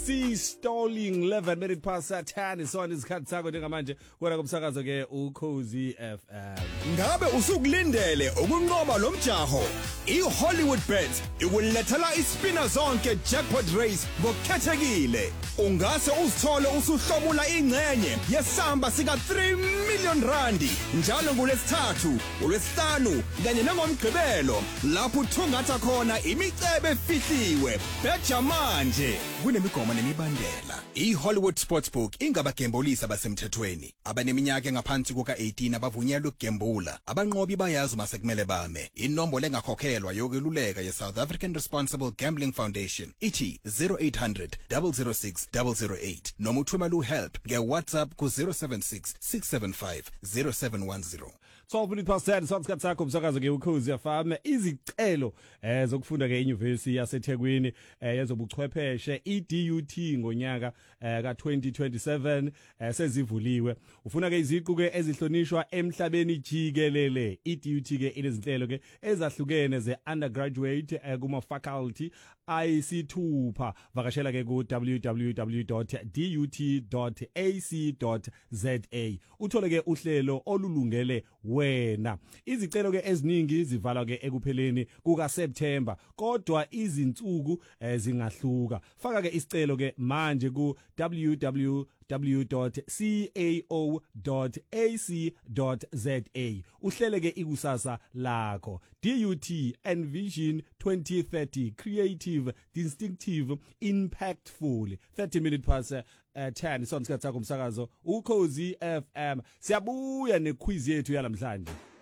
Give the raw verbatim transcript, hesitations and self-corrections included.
C Stalling eleven minute past ten isona isikhathi sakho njengamanje kona kumsakazo ke uKhozi F M. Ngabe usukulindele ukunqoba lomjaho? iHollywoodBets ikulethela ispina zonke jackpot race ngokukhethekile. Ungase uzithole usuhlomula ingcenye yesamba sika three million randi njalo ngolesithathu, olwesihlanu kanye nangomgqibelo lapho uthungatha khona imicebe efihliwe. Betha manje kunemigomo nemibandela. iHollywood Sportsbook ingabagembulisi abasemthethweni. Abaneminyaka engaphansi kuka eighteen abavunyelwe ukugembula. Abanqobi bayazi mase kumele bame. Inombolo engakhokhelwa yokweluleka yeSouth African Responsible Gambling Foundation ithi zero eight hundred, zero zero six, zero zero eight noma uthumela uhelp ngeWhatsApp ku zero seven six, six seven five, zero seven one zero. twelve minutes past ten isikhathi sakho umsakazo ke uKhozi F M. Izicelo eh zokufunda ke eUniversity yaseThekwini eh yezobuchwepheshe iD U T ngonyaka eh ka twenty twenty-seven eh sezivuliwe. Ufuna ke iziqu ke ezihlonishwa emhlabeni jikelele. iD U T ke inezinhlelo ke ezahlukene ze undergraduate eh, kuma faculty ayisithupha. Vakashela ke ku w w w dot d u t dot a c dot z a uthole ke uhlelo olulungele wena. Izicelo ke eziningi zivalwa ke ekupheleni kuka September kodwa izinsuku eh, zingahluka. Faka ke isicelo ke manje ku w w w dot cao dot a c dot z a uhlele ke ikusasa lakho. D U T Envision twenty thirty creative, distinctive, impactful. thirty minutes past uh, ten isona isikhathi sakho umsakazo uKhozi F M. Siyabuya nequiz yethu yalamhlanje.